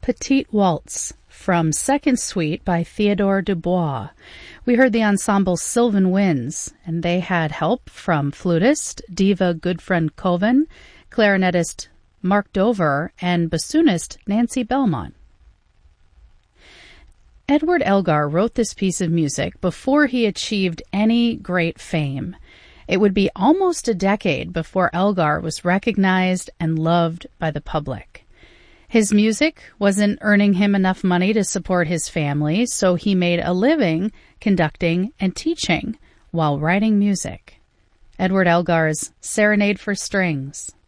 Petite Waltz from Second Suite by Theodore Dubois. We heard the ensemble Sylvan Winds, and they had help from flutist Diva Goodfriend Coven, clarinetist Mark Dover, and bassoonist Nancy Belmont. Edward Elgar wrote this piece of music before he achieved any great fame. It would be almost a decade before Elgar was recognized and loved by the public. His music wasn't earning him enough money to support his family, so he made a living conducting and teaching while writing music. Edward Elgar's Serenade for Strings.